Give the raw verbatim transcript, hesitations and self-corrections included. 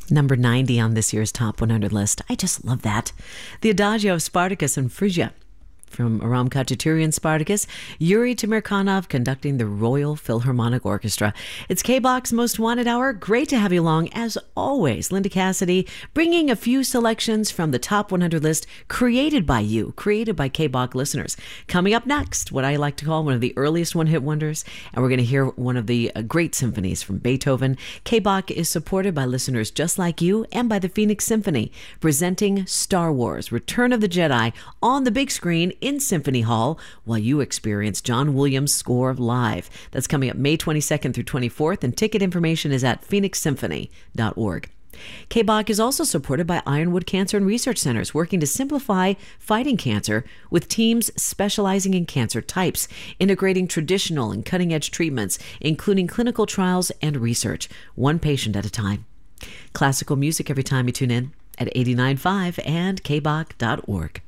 Number ninety on this year's Top one hundred list. I just love that. The Adagio of Spartacus and Phrygia. From Aram Khachaturian Spartacus, Yuri Tamirkanov conducting the Royal Philharmonic Orchestra. It's K-Bach's Most Wanted Hour. Great to have you along, as always. Linda Cassidy bringing a few selections from the Top one hundred list created by you, created by K-Bach listeners. Coming up next, what I like to call one of the earliest one-hit wonders, and we're going to hear one of the great symphonies from Beethoven. K-Bach is supported by listeners just like you and by the Phoenix Symphony, presenting Star Wars: Return of the Jedi on the big screen in Symphony Hall while you experience John Williams' score live. That's coming up May twenty-second through twenty-fourth, and ticket information is at phoenix symphony dot org. K-Bach is also supported by Ironwood Cancer and Research Centers, working to simplify fighting cancer with teams specializing in cancer types, integrating traditional and cutting-edge treatments, including clinical trials and research, one patient at a time. Classical music every time you tune in at eighty-nine point five and k bach dot org.